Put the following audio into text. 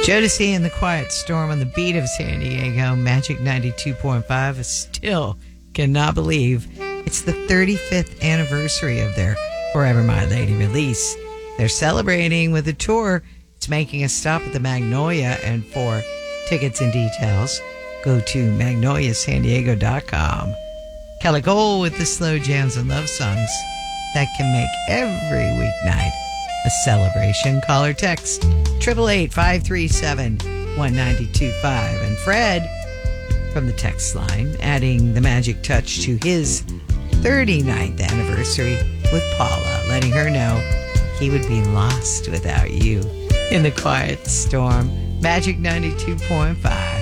Jodeci and the Quiet Storm on the beat of San Diego, Magic 92.5. I still cannot believe it's the 35th anniversary of their Forever My Lady release. They're celebrating with a tour. It's making a stop at the Magnolia, and for tickets and details, go to magnoliasandiego.com. Kelly Cole with the slow jams and love songs that can make every weeknight a celebration. Call or text 888-537-1925. And Fred from the text line adding the magic touch to his 39th anniversary with Paula, letting her know he would be lost without you. In the Quiet Storm, Magic 92.5.